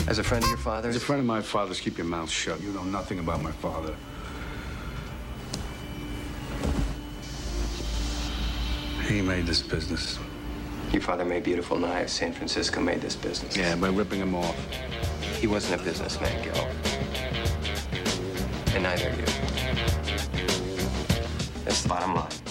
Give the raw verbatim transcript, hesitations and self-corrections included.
As a friend of your father's? As a friend of my father's, keep your mouth shut. You know nothing about my father. He made this business. Your father made beautiful knives. San Francisco made this business. Yeah, by ripping him off. He wasn't a businessman, Gil. And neither are you. That's the bottom line.